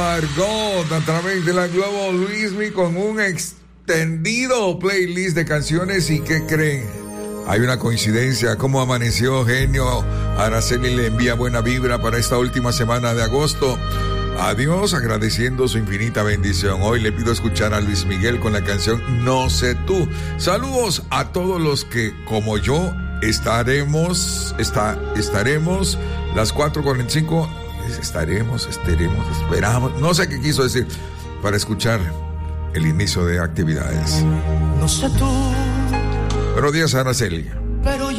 Margot a través de la Globo Luismi con un extendido playlist de canciones. ¿Y qué creen? Hay una coincidencia. ¿Cómo amaneció, genio? Araceli le envía buena vibra para esta última semana de agosto. A Dios agradeciendo su infinita bendición. Hoy le pido escuchar a Luis Miguel con la canción No sé tú. Saludos a todos los que, como yo, estaremos las 4:45. Esperamos, no sé qué quiso decir, para escuchar el inicio de actividades. No sé tú. Buenos días, Araceli. Pero